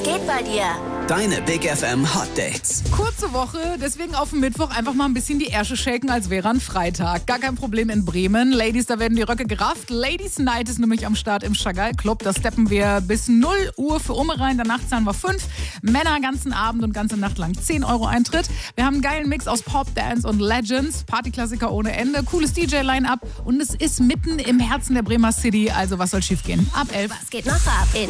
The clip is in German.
Was geht bei dir? Deine Big FM Hot Dates. Kurze Woche, deswegen auf dem Mittwoch einfach mal ein bisschen die Ärsche shaken, als wäre ein Freitag. Gar kein Problem in Bremen. Ladies, da werden die Röcke gerafft. Ladies Night ist nämlich am Start im Chagall Club. Da steppen wir bis 0 Uhr für Umme rein. Danach zahlen wir 5. Männer ganzen Abend und ganze Nacht lang 10 € Eintritt. Wir haben einen geilen Mix aus Pop, Dance und Legends. Partyklassiker ohne Ende. Cooles DJ-Line-Up. Und es ist mitten im Herzen der Bremer City. Also was soll schief gehen? Ab 11. Was geht noch ab in